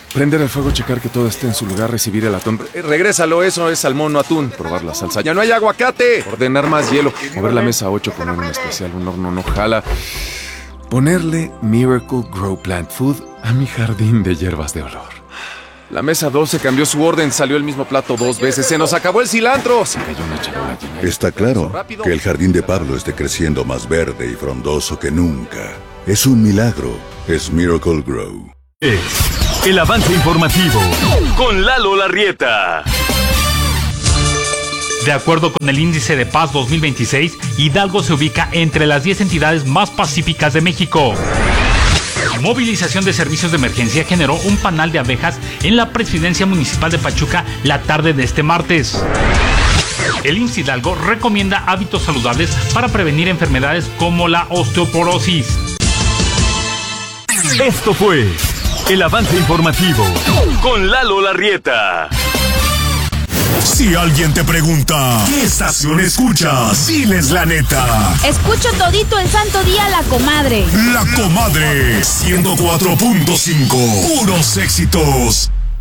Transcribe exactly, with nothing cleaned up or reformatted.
Prender el fuego, checar que todo esté en su lugar, recibir el atún. Eh, regrésalo, eso es salmón, no atún. Probar la salsa. ¡Ya no hay aguacate! Ordenar más hielo. Mover la mesa ocho, poner un especial, un horno no jala. Ponerle Miracle Grow Plant Food a mi jardín de hierbas de olor. La mesa doce cambió su orden, salió el mismo plato dos veces. ¡Se nos acabó el cilantro! Se cayó una charola llena. Está claro que el jardín de Pablo esté creciendo más verde y frondoso que nunca. Es un milagro. Es Miracle Grow. Es el avance informativo con Lalo Larrieta. De acuerdo con el Índice de Paz dos mil veintiséis, Hidalgo se ubica entre las diez entidades más pacíficas de México. Movilización de servicios de emergencia generó un panal de abejas en la presidencia municipal de Pachuca la tarde de este martes. El I M S S Hidalgo recomienda hábitos saludables para prevenir enfermedades como la osteoporosis. Esto fue el avance informativo con Lalo Larrieta. Si alguien te pregunta, ¿qué estación escuchas? Diles la neta. Escucho todito el santo día La Comadre. La Comadre, ciento cuatro punto cinco. Puros éxitos.